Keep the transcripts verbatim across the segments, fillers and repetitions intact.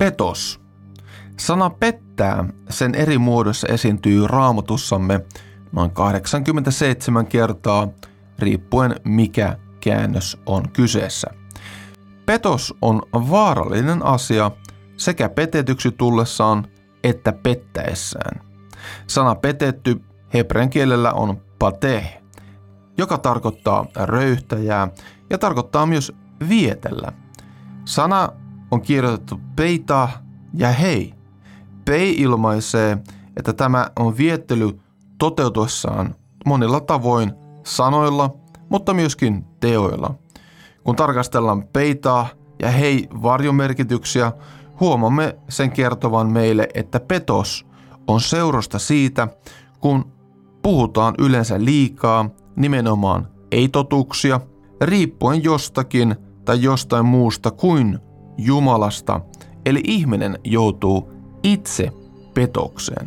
Petos. Sana pettää sen eri muodoissa esiintyy Raamatussamme noin kahdeksankymmentäseitsemän kertaa, riippuen mikä käännös on kyseessä. Petos on vaarallinen asia sekä petetyksi tullessaan että pettäessään. Sana petetty hebrean kielellä on pateh, joka tarkoittaa röyhtäjää ja tarkoittaa myös vietellä. Sana on kirjoitettu peita ja hei. Pei ilmaisee, että tämä on viettely toteutuessaan monilla tavoin sanoilla, mutta myöskin teoilla. Kun tarkastellaan peitaa ja hei varjomerkityksiä, huomaamme sen kertovan meille, että petos on seurasta siitä, kun puhutaan yleensä liikaa, nimenomaan ei-totuuksia, riippuen jostakin tai jostain muusta kuin Jumalasta, eli ihminen joutuu itse petokseen.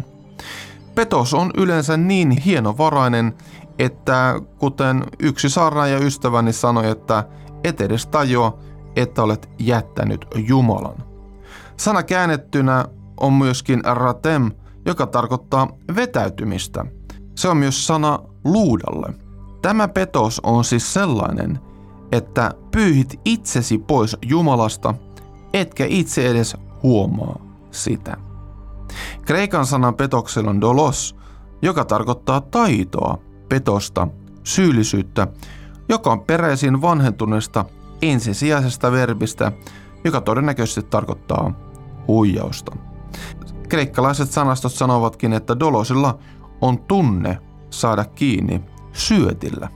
Petos on yleensä niin hienovarainen, että kuten yksi saarnaaja ystäväni sanoi, että et edes tajua, että olet jättänyt Jumalan. Sana käännettynä on myöskin ratem, joka tarkoittaa vetäytymistä. Se on myös sana luudalle. Tämä petos on siis sellainen, että pyyhit itsesi pois Jumalasta, etkä itse edes huomaa sitä. Kreikan sanan petoksella on dolos, joka tarkoittaa taitoa, petosta, syyllisyyttä, joka on peräisin vanhentuneesta ensisijaisesta verbistä, joka todennäköisesti tarkoittaa huijausta. Kreikkalaiset sanastot sanovatkin, että dolosilla on tunne saada kiinni syötillä.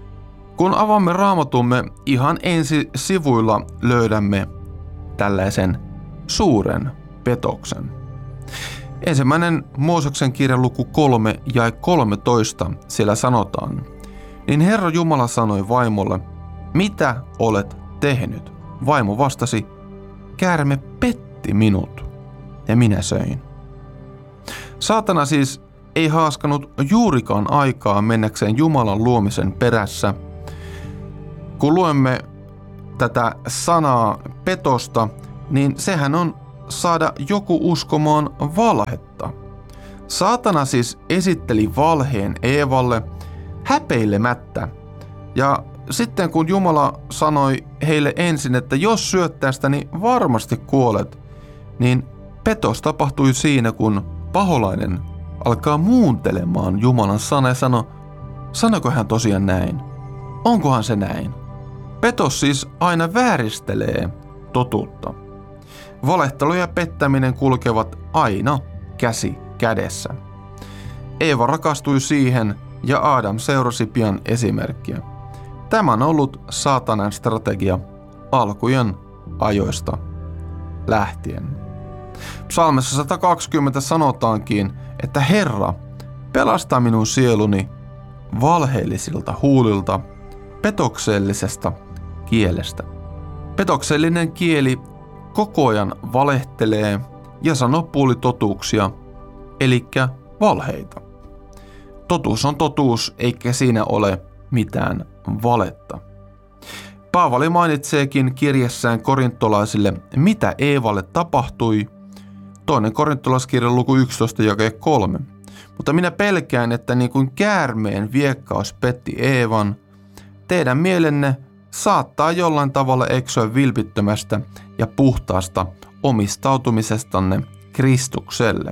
Kun avaamme Raamatumme, ihan ensi sivuilla löydämme tällaisen suuren petoksen. Ensimmäinen Mooseksen kirjan luku kolme jae kolmetoista, siellä sanotaan, niin Herra Jumala sanoi vaimolle, mitä olet tehnyt? Vaimo vastasi, käärme petti minut ja minä söin. Saatana siis ei haaskanut juurikaan aikaa mennäkseen Jumalan luomisen perässä. Kun luemme tätä sanaa petosta, niin sehän on saada joku uskomaan valhetta. Saatana siis esitteli valheen Eevalle häpeilemättä. Ja sitten kun Jumala sanoi heille ensin, että jos syöt tästä, niin varmasti kuolet, niin petos tapahtui siinä, kun paholainen alkaa muuntelemaan Jumalan sana ja sanoi, sanoiko hän tosiaan näin? Onkohan se näin? Petos siis aina vääristelee totuutta. Valehtelu ja pettäminen kulkevat aina käsi kädessä. Eeva rakastui siihen ja Aadam seurasi pian esimerkkiä. Tämä on ollut saatanan strategia alkujen ajoista lähtien. Psalmissa sata kaksikymmentä sanotaankin, että Herra, pelasta minun sieluni valheellisilta huulilta, petoksellisesta kielestä. Petoksellinen kieli koko ajan valehtelee ja sanoo puolitotuuksia, elikkä valheita. Totuus on totuus, eikä siinä ole mitään valetta. Paavali mainitseekin kirjassaan korintolaisille, mitä Eevalle tapahtui, toinen korintolaiskirjan luku yksitoista jae kolme. Mutta minä pelkään, että niin kuin käärmeen viekkaus petti Eevan, teidän mielenne saattaa jollain tavalla eksyä vilpittömästä ja puhtaasta omistautumisestanne Kristukselle.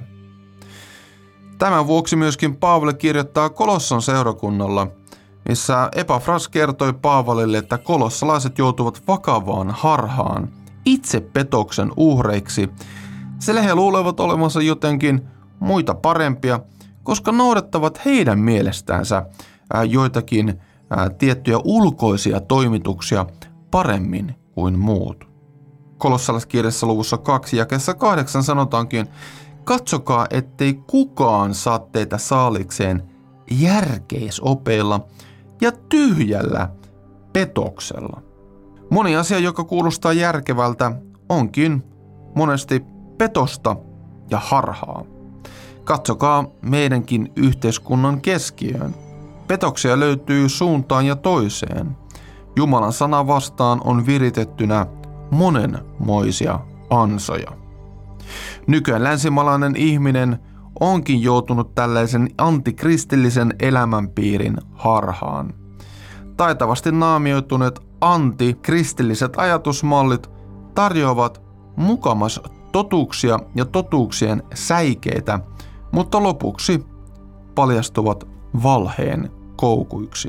Tämän vuoksi myöskin Paavali kirjoittaa Kolossan seurakunnalla, missä Epafras kertoi Paavalille, että kolossalaiset joutuvat vakavaan harhaan itse petoksen uhreiksi, sillä he luulevat olevansa jotenkin muita parempia, koska noudattavat heidän mielestäänsä joitakin tiettyjä ulkoisia toimituksia paremmin kuin muut. Kolossalaiskirjassa luvussa kaksi jakeessa kahdeksan sanotaankin, katsokaa, ettei kukaan saa teitä saalikseen järkeisopeilla ja tyhjällä petoksella. Moni asia, joka kuulostaa järkevältä, onkin monesti petosta ja harhaa. Katsokaa meidänkin yhteiskunnan keskiöön. Petoksia löytyy suuntaan ja toiseen. Jumalan sana vastaan on viritettynä monenmoisia ansoja. Nykyään länsimaalainen ihminen onkin joutunut tällaisen antikristillisen elämänpiirin harhaan. Taitavasti naamioituneet antikristilliset ajatusmallit tarjoavat mukamas totuuksia ja totuuksien säikeitä, mutta lopuksi paljastuvat valheen koukuiksi.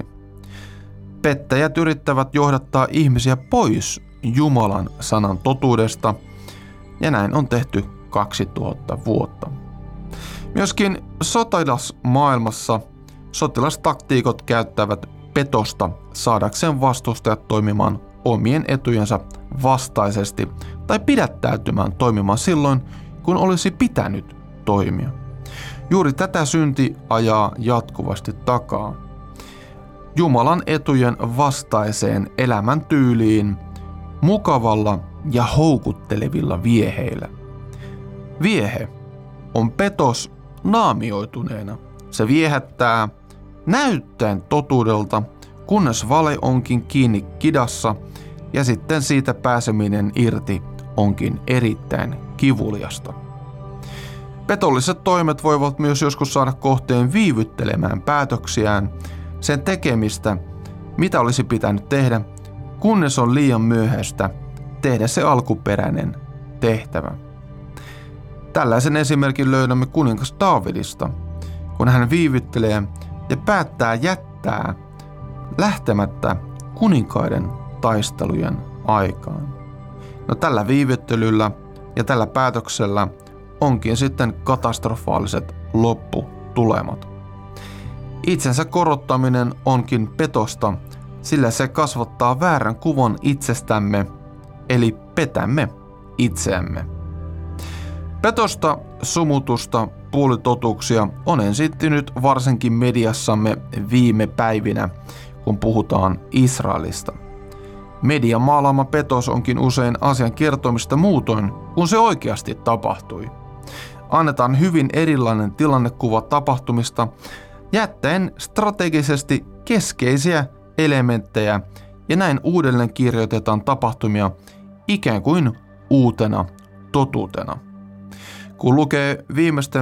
Pettäjät yrittävät johdattaa ihmisiä pois Jumalan sanan totuudesta, ja näin on tehty kaksituhatta vuotta. Myöskin sotilasmaailmassa sotilastaktiikot käyttävät petosta saadakseen vastustajat toimimaan omien etujensa vastaisesti tai pidättäytymään toimimaan silloin, kun olisi pitänyt toimia. Juuri tätä synti ajaa jatkuvasti takaa. Jumalan etujen vastaiseen elämäntyyliin mukavalla ja houkuttelevilla vieheillä. Viehe on petos naamioituneena. Se viehättää näyttäen totuudelta, kunnes vale onkin kiinni kidassa ja sitten siitä pääseminen irti onkin erittäin kivuliasta. Petolliset toimet voivat myös joskus saada kohteen viivyttelemään päätöksiään, sen tekemistä, mitä olisi pitänyt tehdä, kunnes on liian myöhäistä tehdä se alkuperäinen tehtävä. Tällaisen esimerkin löydämme kuningas Daavidista, kun hän viivyttelee ja päättää jättää lähtemättä kuninkaiden taistelujen aikaan. No, tällä viivyttelyllä ja tällä päätöksellä onkin sitten katastrofaaliset lopputulemat. Itsensä korottaminen onkin petosta, sillä se kasvattaa väärän kuvan itsestämme, eli petämme itseämme. Petosta, sumutusta, puolitotuuksia on esiintynyt varsinkin mediassamme viime päivinä, kun puhutaan Israelista. Median maalaama petos onkin usein asian kertomista muutoin, kun se oikeasti tapahtui. Annetaan hyvin erilainen tilannekuva tapahtumista, jättäen strategisesti keskeisiä elementtejä ja näin uudelleen kirjoitetaan tapahtumia ikään kuin uutena totuutena. Kun lukee viimeisten